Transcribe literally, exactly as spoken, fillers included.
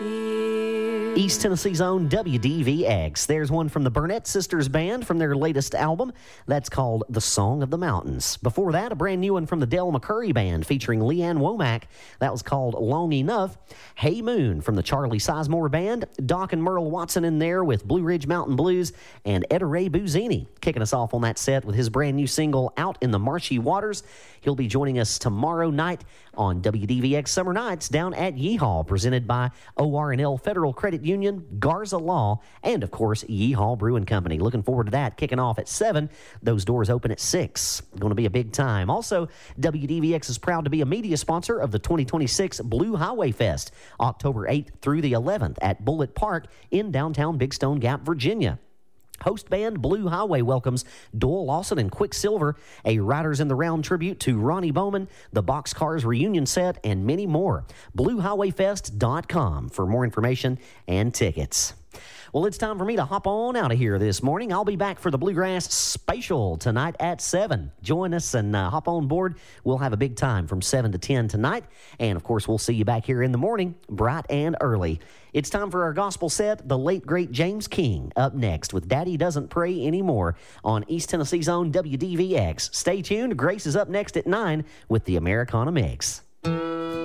fear. East Tennessee's own W D V X. There's one from the Burnett Sisters Band from their latest album. That's called The Song of the Mountains. Before that, a brand new one from the Del McCurry Band featuring Leanne Womack. That was called Long Enough. Hey Moon from the Charlie Sizemore Band. Doc and Merle Watson in there with Blue Ridge Mountain Blues. And Etta Ray Buzzini kicking us off on that set with his brand new single, Out in the Marshy Waters. He'll be joining us tomorrow night on W D V X Summer Nights down at Yeehaw, presented by O R and L Federal Credit Union, Garza Law, and, of course, Yeehaw Brewing Company. Looking forward to that, kicking off at seven. Those doors open at six. Going to be a big time. Also, W D V X is proud to be a media sponsor of the twenty twenty-six Blue Highway Fest, October eighth through the eleventh at Bullitt Park in downtown Big Stone Gap, Virginia. Host band Blue Highway welcomes Doyle Lawson and Quicksilver, a Riders in the Round tribute to Ronnie Bowman, the Boxcars reunion set, and many more. blue highway fest dot com for more information and tickets. Well, it's time for me to hop on out of here this morning. I'll be back for the Bluegrass Spatial tonight at seven. Join us and uh, hop on board. We'll have a big time from seven to ten tonight. And, of course, we'll see you back here in the morning, bright and early. It's time for our gospel set, the late, great James King, up next with Daddy Doesn't Pray Anymore on East Tennessee's own W D V X. Stay tuned. Grace is up next at nine with the Americana Mix.